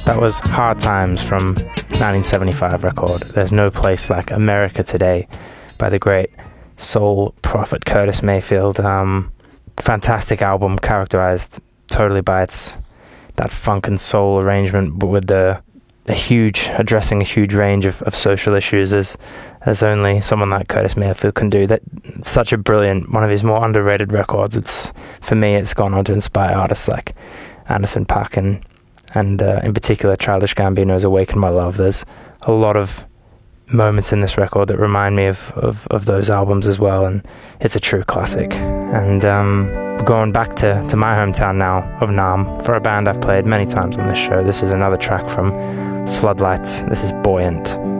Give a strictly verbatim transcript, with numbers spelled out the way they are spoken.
That was Hard Times from nineteen seventy-five record. There's No Place Like America Today by the great soul prophet Curtis Mayfield. Um, fantastic album, characterized totally by its that funk and soul arrangement, but with the a huge addressing a huge range of, of social issues as as only someone like Curtis Mayfield can do. That such a brilliant, one of his more underrated records. It's for me, it's gone on to inspire artists like Anderson .Paak and and uh, in particular Childish Gambino's Awaken My Love. There's a lot of moments in this record that remind me of, of, of those albums as well, and it's a true classic. And um, we're going back to, to my hometown now of Naarm for a band I've played many times on this show. This is another track from Floodlights. This is Buoyant.